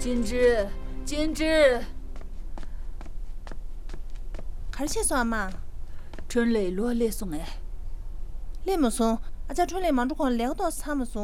金枝， 开始算嘛？ 春雷落来送哎。 来么送？阿家春雷忙着光聊到啥么送？